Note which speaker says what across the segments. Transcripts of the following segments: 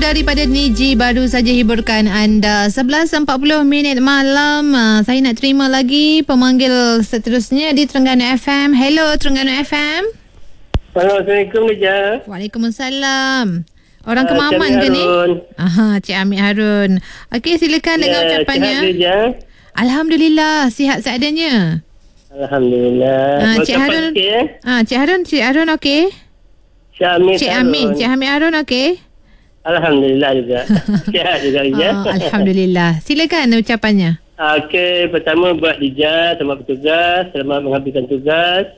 Speaker 1: daripada Niji baru saja hiburkan anda 11.40 malam. Saya nak terima lagi pemanggil seterusnya di Terengganu FM. Hello Terengganu FM.
Speaker 2: Assalamualaikum Nija.
Speaker 1: Waalaikumsalam. Orang Kemaman ke ni? Cik Amir Harun. Okey, silakan dengan ucapannya.
Speaker 2: Sihat,
Speaker 1: Alhamdulillah, sihat seadanya.
Speaker 2: Alhamdulillah.
Speaker 1: Cik Harun. Cik Harun okey? Cik Amir Harun okey?
Speaker 2: Alhamdulillah juga. Sihat juga Nija.
Speaker 1: Alhamdulillah. Silakan ucapannya.
Speaker 2: Okey, pertama buat Nija, selamat bertugas, selamat menghabiskan tugas.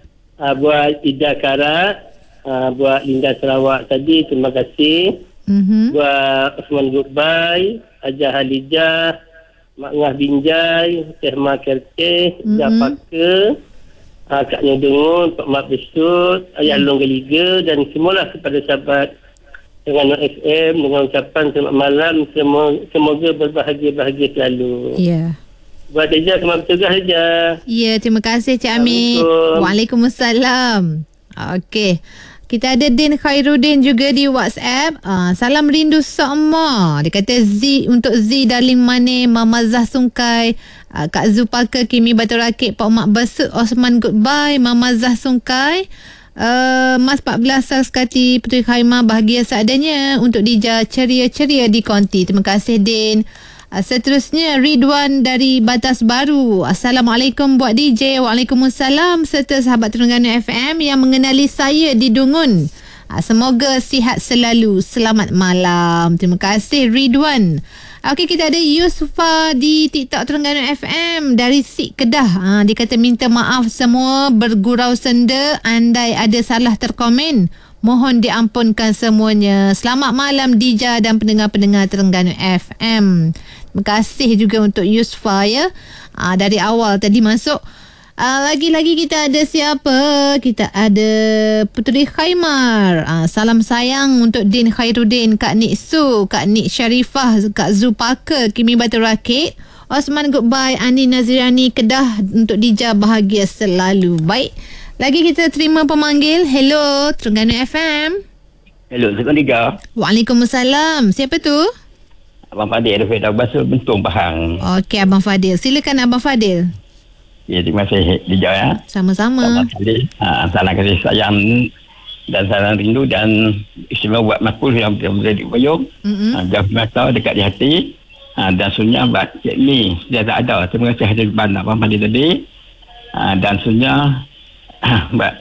Speaker 2: Buat Ida Karat, buat Linda Sarawak tadi, terima kasih. Buat Osman Goodbye, Ajah Halijah, Mak Ngah Binjai, Teh Mak Kerteh, Japaka, Kak Nyodungun, Pak Mak Besut, Ayah Long Geliga dan semualah kepada sahabat dengan FM dengan ucapan selamat malam, semoga berbahagia-bahagia selalu.
Speaker 1: Ya.
Speaker 2: Buat Ejah, selamat bertugas Ejah.
Speaker 1: Ya, terima kasih Cik Amir. Waalaikumsalam. Okey. Kita ada Din Khairuddin juga di WhatsApp. Salam rindu Sokma. Dia kata Z untuk Z Darling Mane, Mama Zah Sungkai, Kak Zupaka, Kimi Batu Rakit, Pak Mak Besut, Osman Goodbye, Mama Zah Sungkai, Mas 14 Sarskati, Puteri Khaimah, bahagia seadanya untuk Dija ceria-ceria di konti. Terima kasih Din. Seterusnya Ridwan dari Batas Baru. Assalamualaikum buat DJ. Waalaikumsalam serta sahabat Terengganu FM yang mengenali saya di Dungun. Semoga sihat selalu. Selamat malam. Terima kasih Ridwan. Okey, kita ada Yusufa di TikTok Terengganu FM dari Sik Kedah. Dia kata minta maaf semua bergurau senda andai ada salah terkomen. Mohon diampunkan semuanya. Selamat malam Dija dan pendengar-pendengar Terengganu FM. Terima kasih juga untuk Yusfa ya. Dari awal tadi masuk. Lagi-lagi kita ada siapa? Kita ada Puteri Khaimar. Salam sayang untuk Din Khairuddin, Kak Nik Su, Kak Nik Syarifah, Kak Zupaka, Kimi Batu Rakit, Osman Goodbye, Ani Nazirani Kedah untuk Dija bahagia selalu. Baik. Lagi kita terima pemanggil. Hello, Terengganu FM.
Speaker 3: Hello, Assalamualaikum Dija.
Speaker 1: Waalaikumsalam. Siapa tu?
Speaker 3: Abang Fadil, Dafir Basul, Bentung, Pahang.
Speaker 1: Okey, Abang Fadil. Silakan Abang Fadil.
Speaker 3: Ya, terima kasih Dija ya.
Speaker 1: Sama-sama.
Speaker 3: Abang Fadil, salam kasih sayang dan salam rindu dan istimewa buat makul yang berada di Bayung. Jauh mata dekat di hati. Dan sunnah buat Cik Mi. Dia tak ada. Terima kasih hadir ban Abang Fadil tadi. Dan sunnah Mbak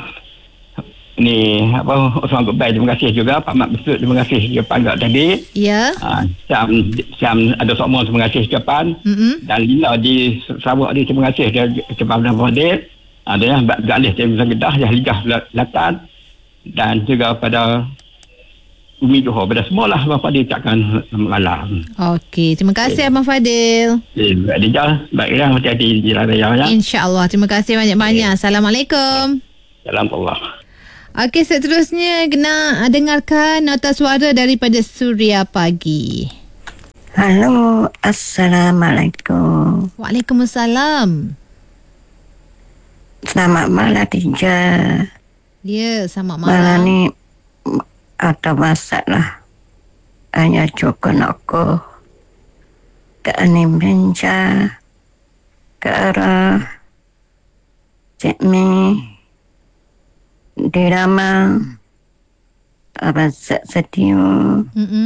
Speaker 3: ni Osman Goodbye, terima kasih juga. Pak Mak Besut, terima kasih ucapan tadi. Ya. Syam ada Sokmo, terima kasih ucapan. Dan Lina di Sarawak ni, terima kasih dia ucapan Abang Fadil. Dan Mbak Galih Terima Kedah, Jahlijah Selatan, dan juga pada Umi Johor, pada semualah Abang Fadil ucapkan malam. Okey, terima kasih Abang Fadil. Mbak Dija, baiklah, hati-hati di jalan raya ya.
Speaker 1: InsyaAllah, terima kasih banyak-banyak. Assalamualaikum.
Speaker 3: Assalamualaikum.
Speaker 1: Okey, seterusnya kena dengarkan nota suara daripada Suria Pagi.
Speaker 4: Halo, Assalamualaikum.
Speaker 1: Waalaikumsalam.
Speaker 4: Selamat malam Dija.
Speaker 1: Ya, selamat malam.
Speaker 4: Malam ni ada masalah. Hanya cukup aku ke Animenja, ke arah Cik Mi, di Rama, apa sedio.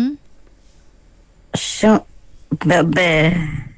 Speaker 4: So, bebe,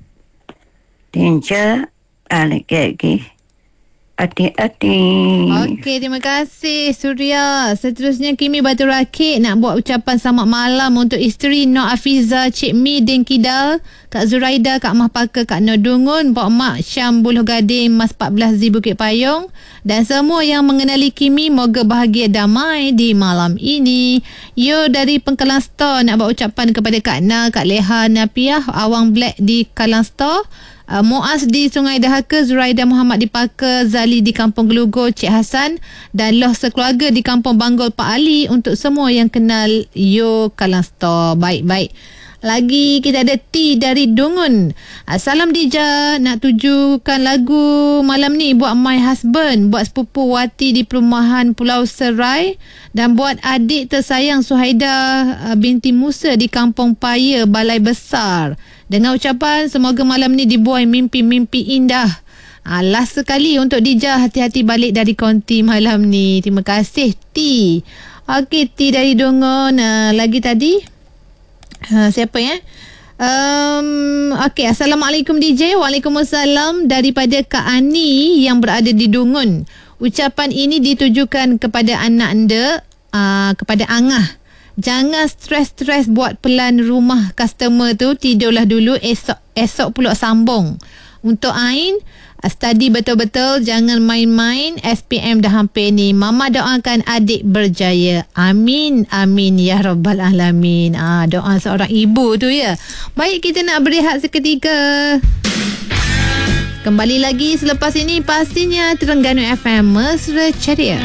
Speaker 4: Dija, alih-alih. Hati-hati.
Speaker 1: Okey, terima kasih Surya. Seterusnya Kimi Batu Rakit nak buat ucapan selamat malam untuk isteri Nok Afiza, Cik Mi Din Kidal, Kak Zuraida, Kak Mahpaka, Kak Nodungun, Pak Mak Syam Buluh Gading, Mas 14 Z Bukit Payung dan semua yang mengenali Kimi. Moga bahagia damai di malam ini. Yo dari Pengkalan Store nak buat ucapan kepada Kak Na, Kak Leha Napiah, Awang Black di Kalang Store, Muaz di Sungai Dahaka, Zuraida Muhammad di Paka, Zali di Kampung Gelugur, Cik Hassan dan loh sekeluarga di Kampung Banggol Pak Ali untuk semua yang kenal Yo Kalang Store. Baik-baik. Lagi kita ada T dari Dungun. Salam Dija, nak tujukan lagu malam ni buat my husband, buat sepupu Wati di perumahan Pulau Serai, dan buat adik tersayang Suhaida binti Musa di Kampung Paya, Balai Besar. Dengan ucapan semoga malam ni dibuai mimpi-mimpi indah. Last sekali untuk Dija, hati-hati balik dari konti malam ni. Terima kasih T. Okey, T dari Dungun. Lagi tadi siapa ya? Okey, Assalamualaikum DJ. Waalaikumsalam, daripada Kak Ani yang berada di Dungun. Ucapan ini ditujukan kepada anak anda, kepada Angah. Jangan stres-stres buat pelan rumah customer tu, tidurlah dulu, esok pula sambung. Untuk Ain, study betul-betul, jangan main-main. SPM dah hampir ni. Mama doakan adik berjaya. Amin, amin ya rabbal alamin. Doa seorang ibu tu ya. Baik, kita nak berehat seketika. Kembali lagi selepas ini, pastinya Terengganu FM Mesra Ceria.